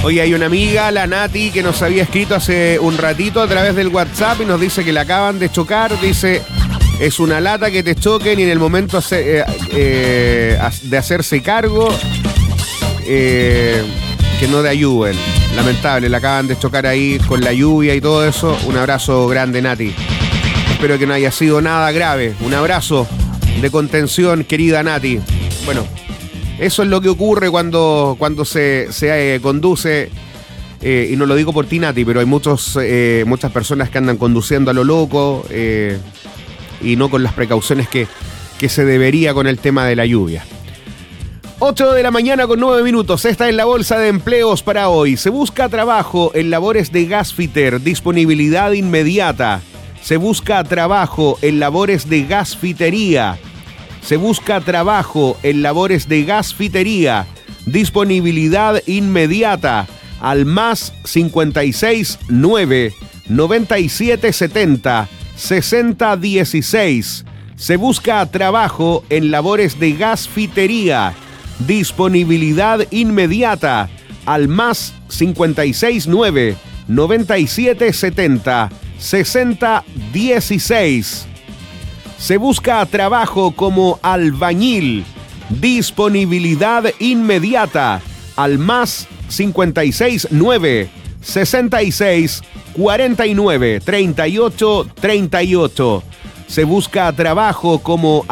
Oye, hay una amiga, la Nati, que nos había escrito hace un ratito a través del WhatsApp y nos dice que la acaban de chocar. Dice, es una lata que te choquen y en el momento de hacerse cargo, que no te ayuden. Lamentable, la acaban de chocar ahí con la lluvia y todo eso. Un abrazo grande, Nati. Espero que no haya sido nada grave. Un abrazo de contención, querida Nati. Bueno, eso es lo que ocurre cuando se conduce, y no lo digo por ti, Nati, pero hay muchas personas que andan conduciendo a lo loco y no con las precauciones que se debería con el tema de la lluvia. 8 de la mañana con 9 minutos. Esta es la bolsa de empleos para hoy. Se busca trabajo en labores de gasfitter, disponibilidad inmediata. Se busca trabajo en labores de gasfitería. Se busca trabajo en labores de gasfitería. Disponibilidad inmediata al más 56 9 97 70 60 16. Se busca trabajo en labores de gasfitería. Disponibilidad inmediata al más 56 9 97 70 60 16. Se busca trabajo como albañil. Disponibilidad inmediata al más 56 9 66 49 38 38. Se busca trabajo como